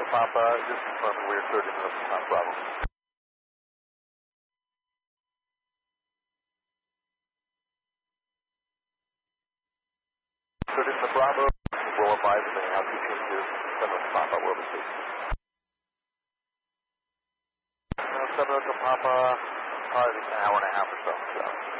Papa, just confirm we're 30 minutes from Bravo. 30 minutes Bravo, we'll advise them they have 2 changes, 7 minutes Papa, we'll be safe. 7 minutes Papa, probably an hour and a half or so.